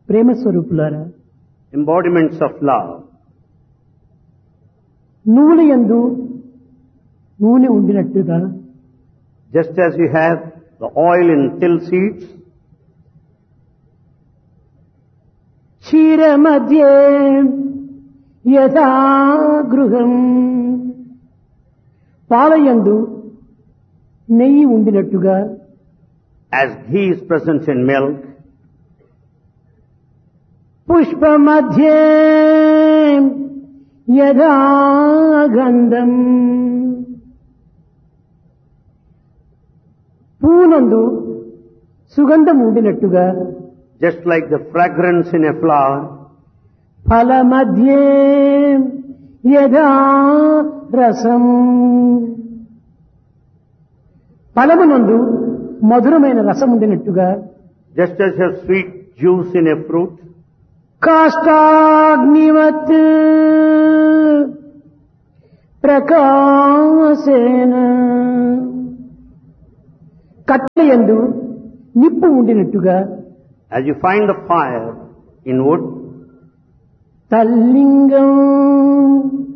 ప్రేమ స్వరూపులారా, embodiments of love. నువ్వుల యందు నూనె ఉండినట్టుగా Just as you have the oil in till seeds, క్షీర మధ్యే యథా గృహం, పాలయందు నెయ్యి ఉండినట్టుగా as ghee is present in milk, Pushpa మధ్యే యథా గంధం, పూనందు సుగంధం ఉండినట్టుగా just like the fragrance in a flower, ఫల మధ్యే యథా రసం, ఫలమునందు మధురమైన రసం ఉండినట్టుగా just as you have sweet juice in a fruit, కాష్టాగ్నివత్ ప్రకాశేన, కట్టెయందు నిప్పు ఉండినట్టుగా as you find the fire in wood, తల్లింగం